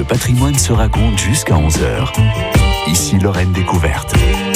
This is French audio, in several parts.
patrimoine se raconte jusqu'à 11h. Ici Lorraine Découverte.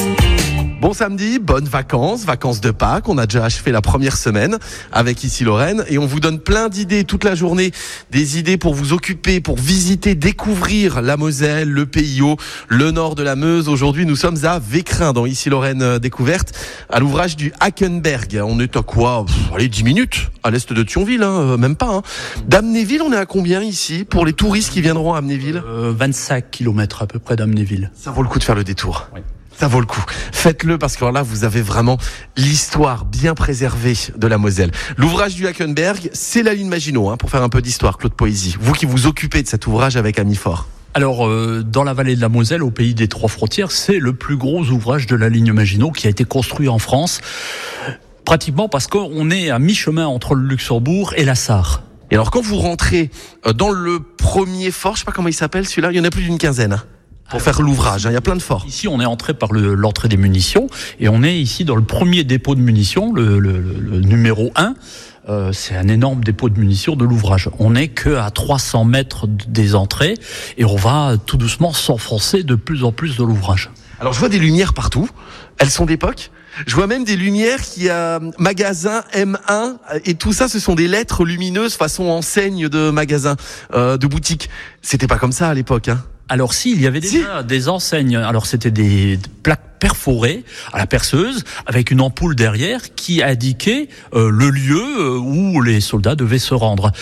Bon samedi, bonnes vacances de Pâques. On a déjà achevé la première semaine avec Ici Lorraine et on vous donne plein d'idées toute la journée, des idées pour vous occuper, pour visiter, découvrir la Moselle, le Pays Haut, le nord de la Meuse. Aujourd'hui, nous sommes à Vécrin dans Ici Lorraine Découverte, à l'ouvrage du Hackenberg. On est à quoi ? 10 minutes à l'est de Thionville, même pas. D'Amnéville, on est à combien ici pour les touristes qui viendront à Amnéville ? 25 km à peu près d'Amnéville. Ça vaut le coup de faire le détour. Oui. Ça vaut le coup. Faites-le parce que là, vous avez vraiment l'histoire bien préservée de la Moselle. L'ouvrage du Hackenberg, c'est la ligne Maginot, pour faire un peu d'histoire, Claude Poésy. Vous qui vous occupez de cet ouvrage avec Ami Fort. Alors, dans la vallée de la Moselle, au pays des Trois Frontières, c'est le plus gros ouvrage de la ligne Maginot qui a été construit en France, pratiquement parce qu'on est à mi-chemin entre le Luxembourg et la Sarre. Et alors, quand vous rentrez dans le premier fort, je sais pas comment il s'appelle celui-là, il y en a plus d'une quinzaine. Pour faire l'ouvrage, il y a plein de forts. Ici, on est entré par l'entrée des munitions et on est ici dans le premier dépôt de munitions, le numéro 1. C'est un énorme dépôt de munitions de l'ouvrage. On n'est que à 300 mètres des entrées et on va tout doucement s'enfoncer de plus en plus dans l'ouvrage. Alors, je vois des lumières partout. Elles sont d'époque. Je vois même des lumières qui a magasin M1 et tout ça, ce sont des lettres lumineuses façon enseigne de magasin, de boutique. C'était pas comme ça à l'époque, Alors il y avait déjà des enseignes. Alors c'était des plaques perforées à la perceuse avec une ampoule derrière qui indiquait le lieu où les soldats devaient se rendre.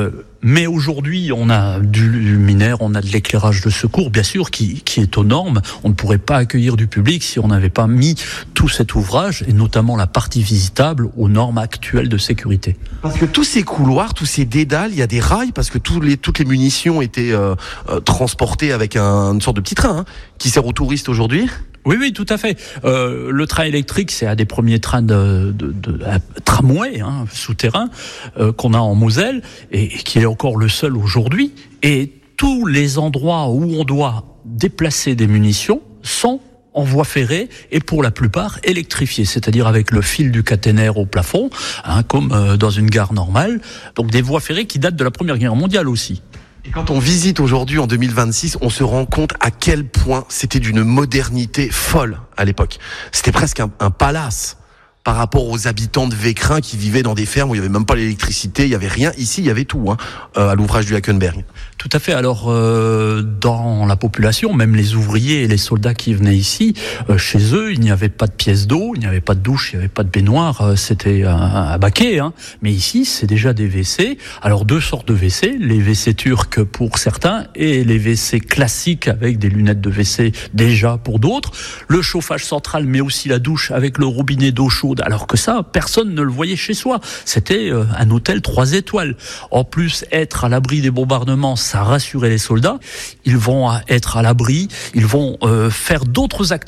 Mais aujourd'hui, on a du luminaire, on a de l'éclairage de secours, bien sûr, qui est aux normes. On ne pourrait pas accueillir du public si on n'avait pas mis tout cet ouvrage, et notamment la partie visitable, aux normes actuelles de sécurité. Parce que tous ces couloirs, tous ces dédales, il y a des rails, parce que toutes les munitions étaient transportées avec une sorte de petit train qui sert aux touristes aujourd'hui. Oui, tout à fait. Le train électrique, c'est un des premiers trains de tramway souterrain qu'on a en Moselle et qui est encore le seul aujourd'hui. Et tous les endroits où on doit déplacer des munitions sont en voie ferrée et pour la plupart électrifiés, c'est-à-dire avec le fil du caténaire au plafond, comme dans une gare normale. Donc des voies ferrées qui datent de la Première Guerre mondiale aussi. Et quand on visite aujourd'hui en 2026, on se rend compte à quel point c'était d'une modernité folle à l'époque. C'était presque un palace par rapport aux habitants de Vécrin qui vivaient dans des fermes où il n'y avait même pas l'électricité, il n'y avait rien. Ici, il y avait tout à l'ouvrage du Hackenberg. Tout à fait. Alors, dans la population, même les ouvriers et les soldats qui venaient ici, chez eux, il n'y avait pas de pièce d'eau, il n'y avait pas de douche, il n'y avait pas de baignoire, c'était un baquet. Mais ici, c'est déjà des WC. Alors, deux sortes de WC, les WC turcs pour certains et les WC classiques avec des lunettes de WC déjà pour d'autres. Le chauffage central, mais aussi la douche avec le robinet d'eau chaude. Alors que ça, personne ne le voyait chez soi. C'était un hôtel 3 étoiles. En plus, être à l'abri des bombardements, ça rassurait les soldats. Ils vont être à l'abri, ils vont faire d'autres activités.